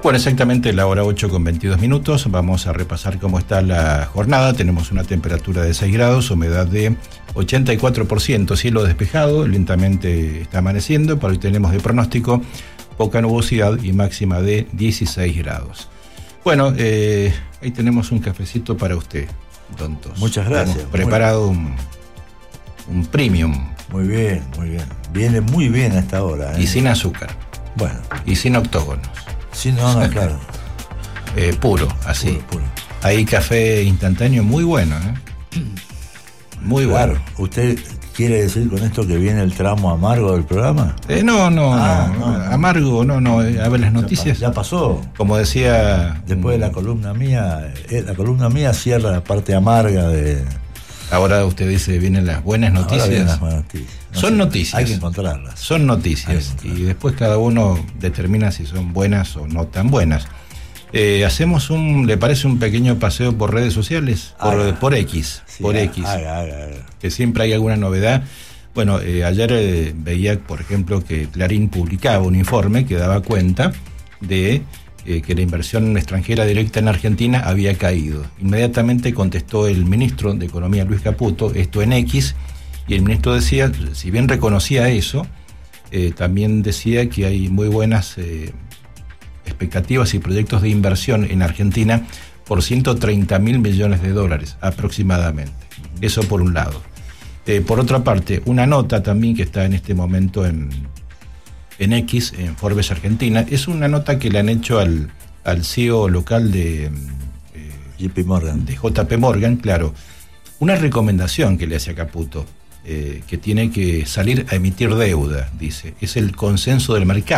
Bueno, exactamente la hora 8:22. Vamos a repasar cómo está la jornada. Tenemos una temperatura de 6 grados, humedad de 84%, cielo despejado, lentamente está amaneciendo. Para hoy tenemos de pronóstico poca nubosidad y máxima de 16 grados. Bueno, ahí tenemos un cafecito para usted, don Tos. Muchas gracias. Hemos preparado un premium. Muy bien, muy bien. Viene muy bien a esta hora. Y sin azúcar. Bueno. Y sin octógonos. Sí, no, claro. Puro, así. Puro. Hay café instantáneo muy bueno, Muy claro. bueno. ¿Usted quiere decir con esto que viene el tramo amargo del programa? No. Amargo, no. A ver las noticias. Ya pasó. Como decía... Después de la columna mía cierra la parte amarga de... Ahora usted dice, vienen las buenas noticias. Ahora vienen las buenas noticias. Son noticias. Hay que encontrarlas. Son noticias. Y después cada uno determina si son buenas o no tan buenas. Hacemos ¿le parece un pequeño paseo por redes sociales? Por X. Sí, por X. Haga. Que siempre hay alguna novedad. Bueno, ayer veía, por ejemplo, que Clarín publicaba un informe que daba cuenta de que la inversión extranjera directa en Argentina había caído. Inmediatamente contestó el ministro de Economía, Luis Caputo, esto en X, y el ministro decía, si bien reconocía eso, también decía que hay muy buenas expectativas y proyectos de inversión en Argentina por 130.000 millones de dólares aproximadamente. Eso por un lado. Por otra parte, una nota también que está en este momento en X, en Forbes Argentina, es una nota que le han hecho al CEO local de JP Morgan. De JP Morgan, claro. Una recomendación que le hace a Caputo, que tiene que salir a emitir deuda, dice. Es el consenso del mercado.